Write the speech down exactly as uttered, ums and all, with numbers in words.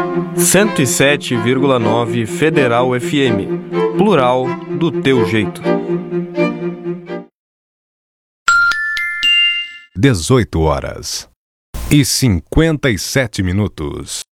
cento e sete vírgula nove Federal F M. Plural do teu jeito. dezoito horas e cinquenta e sete minutos.